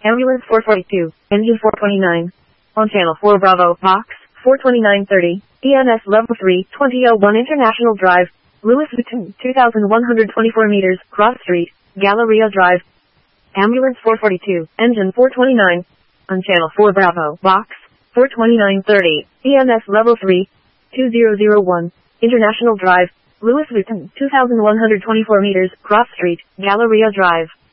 Ambulance 442, engine 429. On channel 4 Bravo, box 42930, EMS level 3, 2001 International Drive, Louis Vuitton, 2124 meters, Cross Street, Galleria Drive. Ambulance 442, engine 429. On channel 4 Bravo, box 42930, EMS level 3, 2001, International Drive, Louis Vuitton, 2124 meters, Cross Street, Galleria Drive.